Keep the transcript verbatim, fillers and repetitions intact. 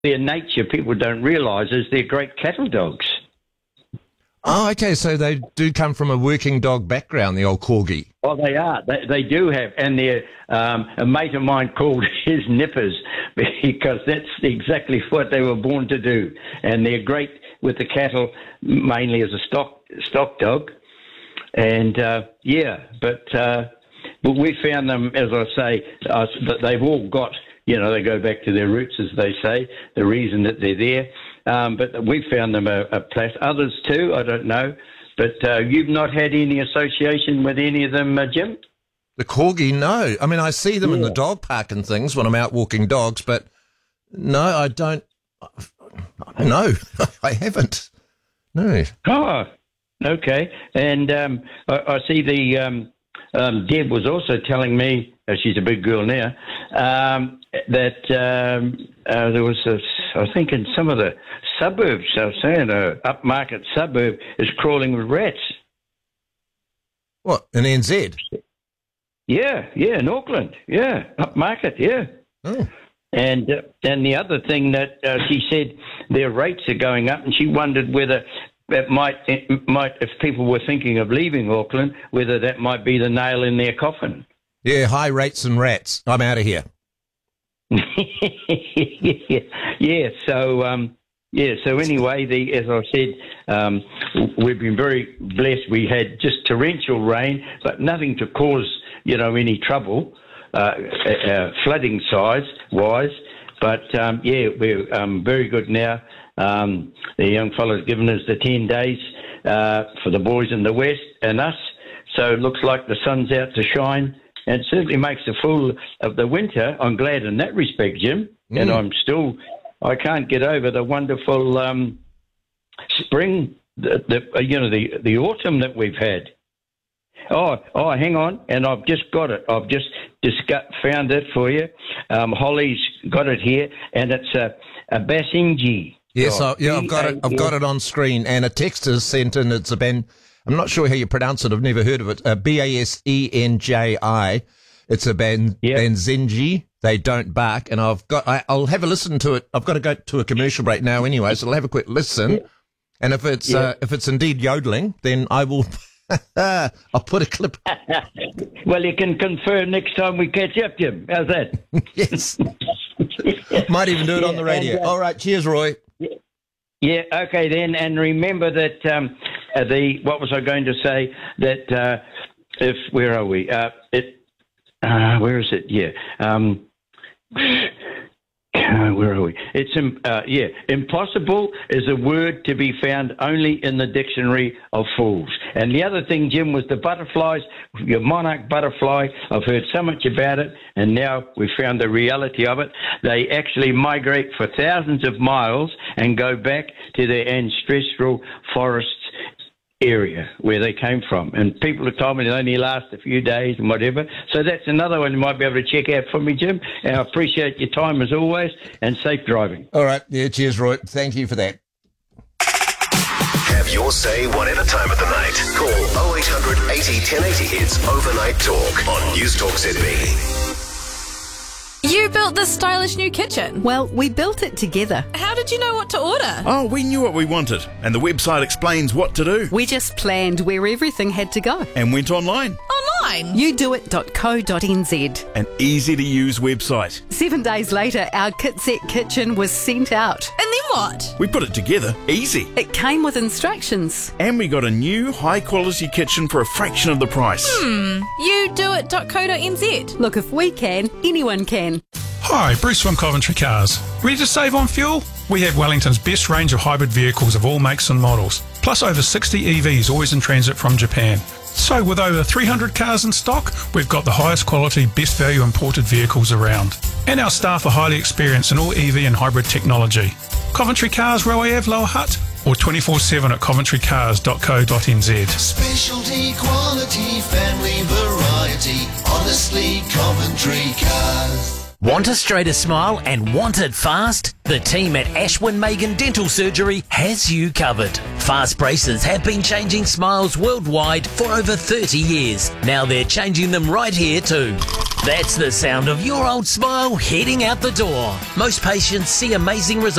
their nature, people don't realise, is they're great cattle dogs. Oh, okay, so they do come from a working dog background, the old Corgi. Oh, they are. They, they do have. And they're, um, a mate of mine called his nippers because that's exactly what they were born to do. And they're great with the cattle, mainly as a stock stock dog. And, uh, yeah, but, uh, but we found them, as I say, uh, that they've all got, you know, they go back to their roots, as they say, the reason that they're there. Um, but we found them a, a place. Others too, I don't know. But uh, you've not had any association with any of them, uh, Jim? The Corgi, no. I mean, I see them yeah. in the dog park and things when I'm out walking dogs, but no, I don't. No, I haven't. No. Oh, okay. And um, I, I see the um, um, Deb was also telling me, uh, she's a big girl now, um, that um, uh, there was, a, I think, in some of the suburbs, I was saying, a upmarket suburb is crawling with rats. What, in N Z? Yeah, yeah, in Auckland. Yeah, upmarket, yeah. Oh. And uh, and the other thing that uh, she said, their rates are going up, and she wondered whether that might, it might, if people were thinking of leaving Auckland, whether that might be the nail in their coffin. Yeah, high rates and rats. I'm out of here. yeah, yeah, so... Um, Yeah, so anyway, the, as I said, um, we've been very blessed. We had just torrential rain, but nothing to cause, you know, any trouble, uh, uh, flooding size wise. But, um, yeah, we're um, very good now. Um, the young fellow's given us the ten days uh, for the boys in the west and us. So it looks like the sun's out to shine. And it certainly makes a fool of the winter. I'm glad in that respect, Jim. Mm. And I'm still... I can't get over the wonderful um, spring, the, the you know the the autumn that we've had. Oh, oh, hang on, and I've just got it. I've just just got, found it for you. Um, Holly's got it here, and it's a a Basenji. Yes, I, yeah, I've got it. I've got it on screen, and a text is sent in. It's a Ben. I'm not sure how you pronounce it. I've never heard of it. Uh, B A S E N J I. It's a ban yep. Basenji. They don't bark, and I've got. I, I'll have a listen to it. I've got to go to a commercial break now, anyway, so I'll have a quick listen. Yeah. And if it's yeah. uh, if it's indeed yodeling, then I will. I'll put a clip. Well, you can confirm next time we catch up, Jim. How's that? Yes. Might even do it yeah, on the radio. And, uh, All right. Cheers, Roy. Yeah. yeah. Okay, then, and remember that um, uh, the what was I going to say? That uh, if where are we? Uh, it. Uh, where is it? Yeah. Um, uh, where are we? It's, uh, yeah, impossible is a word to be found only in the dictionary of fools. And the other thing, Jim, was the butterflies, your monarch butterfly. I've heard so much about it, and now we've found the reality of it. They actually migrate for thousands of miles and go back to their ancestral forests area where they came from, and people have told me they only last a few days and whatever. So that's another one you might be able to check out for me, Jim. And I appreciate your time as always, and safe driving. All right, yeah, cheers, Roy. Thank you for that. Have your say whatever time of the night. Call oh eight hundred eighty ten eighty. It's Overnight Talk on News Talk Sydney. You built this stylish new kitchen. Well, we built it together. How did you know what to order? Oh, we knew what we wanted, and the website explains what to do. We just planned where everything had to go. And went online. Online? you do it dot co dot n z. An easy-to-use website. Seven days later, our kit set kitchen was sent out. And then what? We put it together. Easy. It came with instructions. And we got a new, high-quality kitchen for a fraction of the price. Hmm. you do it dot co dot n z. Look, if we can, anyone can. Hi, Bruce from Coventry Cars. Ready to save on fuel? We have Wellington's best range of hybrid vehicles of all makes and models, plus over sixty E Vs always in transit from Japan. So with over three hundred cars in stock, we've got the highest quality, best value imported vehicles around. And our staff are highly experienced in all E V and hybrid technology. Coventry Cars, Railway Ave, Lower Hutt, or twenty-four seven at coventry cars dot co dot n z. Specialty, quality, family variety, honestly Coventry Cars. Want a straighter smile and want it fast? The team at Ashwin Megan Dental Surgery has you covered. Fast braces have been changing smiles worldwide for over thirty years. Now they're changing them right here too. That's the sound of your old smile heading out the door. Most patients see amazing results